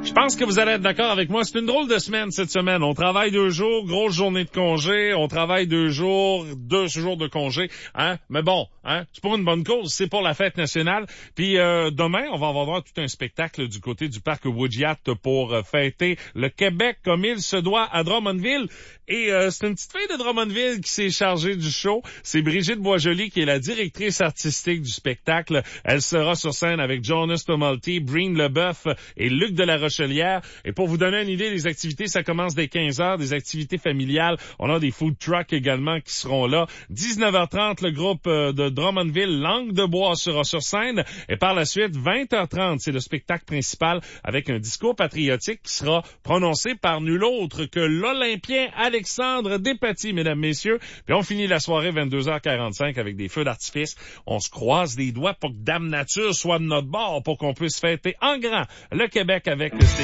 Je pense que vous allez être d'accord avec moi. C'est une drôle de semaine cette semaine. On travaille 2 jours, grosse journée de congé. On travaille 2 jours de congé. Hein? Mais bon, hein? C'est pour une bonne cause. C'est pour la fête nationale. Puis demain, on va avoir tout un spectacle du côté du parc Woodyat pour fêter le Québec comme il se doit à Drummondville. Et c'est une petite fille de Drummondville qui s'est chargée du show. C'est Brigitte Boisjoli qui est la directrice artistique du spectacle. Elle sera sur scène avec Jonas Tumulty, Breen Leboeuf et Luc de la Rochelière. Et pour vous donner une idée, les activités, ça commence dès 15h, des activités familiales. On a des food trucks également qui seront là. 19h30, le groupe de Drummondville, Langue de Bois, sera sur scène. Et par la suite, 20h30, c'est le spectacle principal avec un discours patriotique qui sera prononcé par nul autre que l'Olympien Alexandre Despatie, mesdames, messieurs. Puis on finit la soirée 22h45 avec des feux d'artifice. On se croise les doigts pour que Dame Nature soit de notre bord pour qu'on puisse fêter en grand le Québec avec ces